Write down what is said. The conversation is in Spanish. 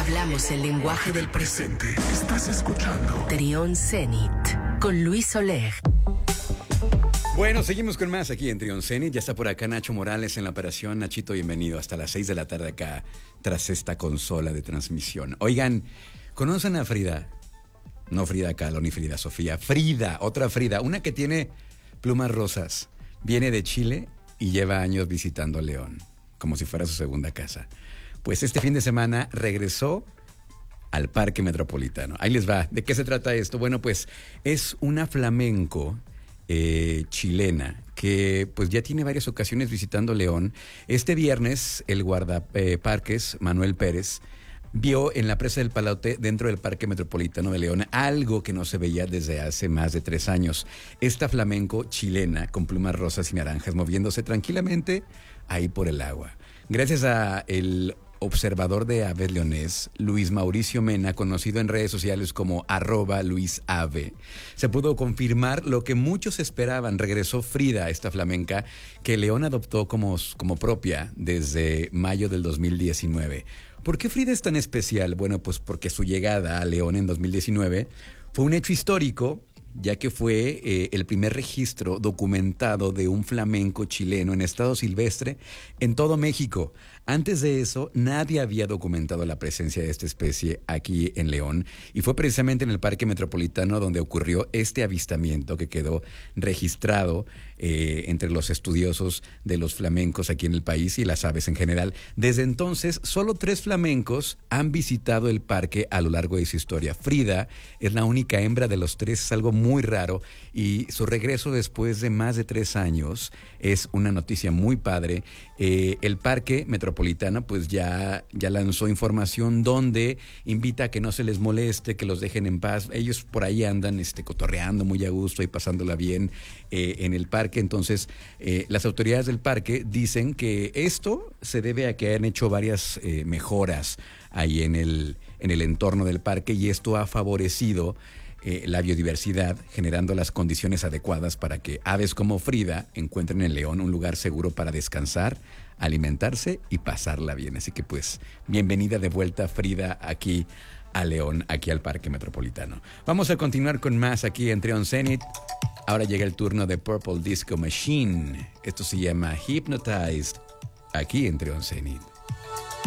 Hablamos el lenguaje del presente. Estás escuchando Trión Zenit con Luis Oleg. Bueno, seguimos con más aquí en Trión Zenit. Ya está por acá Nacho Morales en la operación. Nachito, bienvenido hasta las 6 de la tarde acá, tras esta consola de transmisión. Oigan, ¿conocen a Frida? No Frida Kahlo ni Frida Sofía. Frida, otra Frida, una que tiene plumas rosas. Viene de Chile y lleva años visitando León, como si fuera su segunda casa. Pues este fin de semana regresó al Parque Metropolitano. Ahí les va. ¿De qué se trata esto? Bueno, pues es una flamenco chilena que pues ya tiene varias ocasiones visitando León. Este viernes el guardaparques Manuel Pérez vio en la presa del Palote, dentro del Parque Metropolitano de León, algo que no se veía desde hace más de 3 años. Esta flamenco chilena con plumas rosas y naranjas moviéndose tranquilamente ahí por el agua. Gracias a el observador de aves leonés, Luis Mauricio Mena, conocido en redes sociales como @LuisAve, se pudo confirmar lo que muchos esperaban. Regresó Frida, esta flamenca, que León adoptó como propia desde mayo del 2019. ¿Por qué Frida es tan especial? Bueno, pues porque su llegada a León en 2019 fue un hecho histórico, ya que fue el primer registro documentado de un flamenco chileno en estado silvestre en todo México. Antes de eso, nadie había documentado la presencia de esta especie aquí en León, y fue precisamente en el Parque Metropolitano donde ocurrió este avistamiento que quedó registrado entre los estudiosos de los flamencos aquí en el país y las aves en general. Desde entonces, solo 3 flamencos han visitado el parque a lo largo de su historia. Frida es la única hembra de los 3, es algo muy raro, y su regreso después de más de 3 años es una noticia muy padre. El Parque Metropolitano pues ya lanzó información donde invita a que no se les moleste, que los dejen en paz. Ellos por ahí andan cotorreando muy a gusto y pasándola bien en el parque. Entonces las autoridades del parque dicen que esto se debe a que han hecho varias mejoras ahí en el entorno del parque, y esto ha favorecido la biodiversidad, generando las condiciones adecuadas para que aves como Frida encuentren en León un lugar seguro para descansar, alimentarse y pasarla bien. Así que pues, bienvenida de vuelta Frida aquí a León, aquí al Parque Metropolitano. Vamos a continuar con más aquí en Trión Zenit. Ahora llega el turno de Purple Disco Machine. Esto se llama Hypnotized, aquí en Trión Zenit.